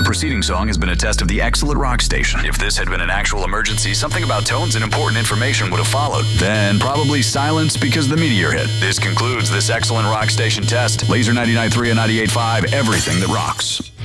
preceding song has been a test of the excellent rock station. If this had been an actual emergency, something about tones and important information would have followed. Then probably silence because the meteor hit. This concludes this excellent rock station test. Laser 99.3 and 98.5, everything that rocks.